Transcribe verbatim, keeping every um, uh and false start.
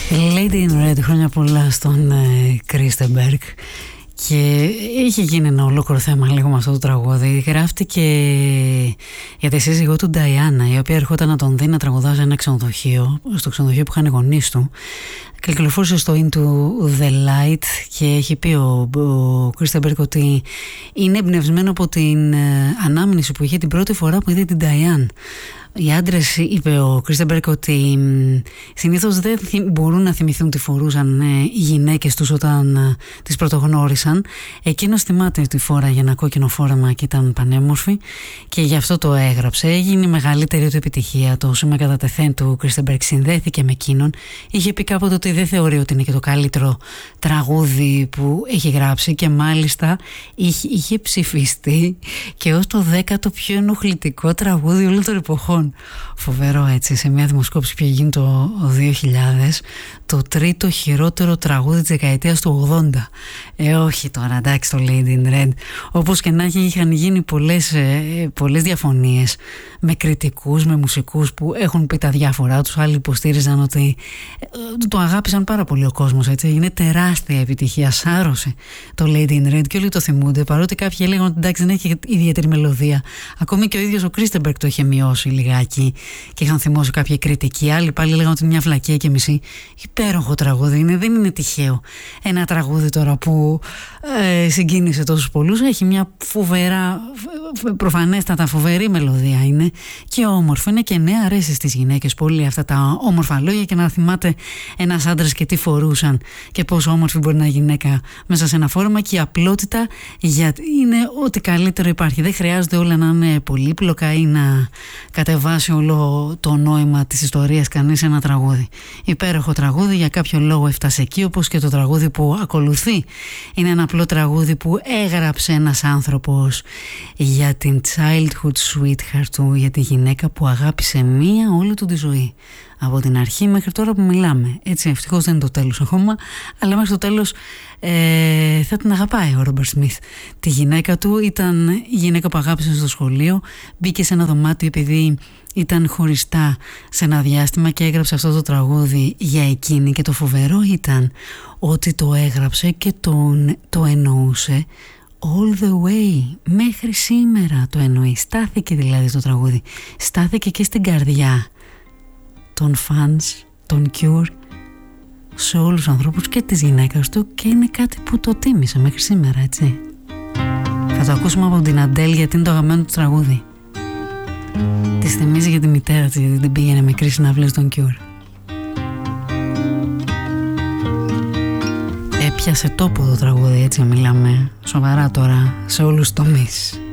Lady in Red, χρόνια πολλά στον Κρίστεμπεργκ. Και είχε γίνει ένα ολόκληρο θέμα λίγο με αυτό το τραγούδι. Γράφτηκε για τη σύζυγό του Νταϊάννα, η οποία ερχόταν να τον δει να τραγουδά σε ένα ξενοδοχείο, στο ξενοδοχείο που είχαν οι γονείς του. Κυκλοφόρησε στο Into the Light και έχει πει ο, ο Κρίστεμπεργκ ότι είναι εμπνευσμένο από την ανάμνηση που είχε την πρώτη φορά που είδε την Νταϊάν. Οι άντρες, είπε ο Κρίστεμπεργκ, ότι συνήθως δεν μπορούν να θυμηθούν τι φορούσαν οι γυναίκες τους όταν τις πρωτογνώρισαν. Εκείνος θυμάται ότι φόραγε ένα κόκκινο φόρεμα και ήταν πανέμορφη και γι' αυτό το έγραψε. Έγινε η μεγαλύτερη του επιτυχία. Το σήμα κατά τεθέν του Κρίστεμπεργκ συνδέθηκε με εκείνον. Είχε πει κάποτε ότι δεν θεωρεί ότι είναι και το καλύτερο τραγούδι που έχει γράψει και μάλιστα είχε, είχε ψηφιστεί και ως το δέκατο πιο ενοχλητικό τραγούδι όλων των εποχών. Φοβερό, έτσι, σε μια δημοσκόπηση που είχε γίνει το δύο χιλιάδες, το τρίτο χειρότερο τραγούδι της δεκαετίας του ογδόντα. Ε, όχι τώρα, εντάξει, το Lady in Red. Όπως και να έχει, είχαν γίνει πολλές, ε, πολλές διαφωνίες με κριτικούς, με μουσικούς που έχουν πει τα διάφορά τους. Άλλοι υποστήριζαν ότι ε, το αγάπησαν πάρα πολύ ο κόσμος, έτσι. Είναι τεράστια επιτυχία, σάρωσε το Lady in Red και όλοι το θυμούνται. Παρότι κάποιοι έλεγαν ότι εντάξει, δεν έχει ιδιαίτερη μελωδία. Ακόμη και ο ίδιος ο Κρίστεμπεργκ το είχε μειώσει λιγάκι και είχαν θυμώσει κάποια κριτική. Άλλοι πάλι έλεγαν ότι είναι μια βλακία και μισή. Υπέροχο τραγούδι είναι, δεν είναι τυχαίο. Ένα τραγούδι τώρα που ε, συγκίνησε τόσους πολλούς. Έχει μια φοβερά, προφανέστατα φοβερή μελωδία είναι και όμορφο. Είναι και νέα, αρέσει στις γυναίκες πολύ αυτά τα όμορφα λόγια και να θυμάται ένας άντρας και τι φορούσαν και πόσο όμορφη μπορεί να είναι γυναίκα μέσα σε ένα φόρεμα, και η απλότητα γιατί είναι ό,τι καλύτερο υπάρχει. Δεν χρειάζεται όλα να είναι πολύπλοκα ή να κατεβάσει όλο το νόημα της ιστορίας κανείς ένα τραγούδι. Υπέροχο τραγούδι, για κάποιο λόγο έφτασε εκεί, όπως και το τραγούδι που ακολουθεί. Είναι ένα απλό τραγούδι που έγραψε ένας άνθρωπος για την childhood sweetheart του, για τη γυναίκα που αγάπησε μία όλη του τη ζωή. Από την αρχή μέχρι τώρα που μιλάμε. Έτσι, ευτυχώς δεν είναι το τέλος ακόμα, αλλά μέχρι το τέλος ε, θα την αγαπάει ο Ρόμπερτ Σμιθ. Τη γυναίκα του ήταν η γυναίκα που αγάπησε στο σχολείο, μπήκε σε ένα δωμάτιο επειδή ήταν χωριστά σε ένα διάστημα και έγραψε αυτό το τραγούδι για εκείνη, και το φοβερό ήταν ότι το έγραψε και τον, το εννοούσε all the way, μέχρι σήμερα το εννοεί. Στάθηκε δηλαδή το τραγούδι, στάθηκε και στην καρδιά των fans, των Cure, σε όλους τους ανθρώπους και της γυναίκας του, και είναι κάτι που το τίμησε μέχρι σήμερα, έτσι. Θα το ακούσουμε από την Αντέλ γιατί είναι το αγαπημένο του τραγούδι. Της θυμίζει για τη μητέρα της, γιατί την πήγαινε μικρή συναυλίες των Cure. Έπιασε τόπο το τραγούδι, έτσι μιλάμε σοβαρά τώρα σε όλους τους τομείς.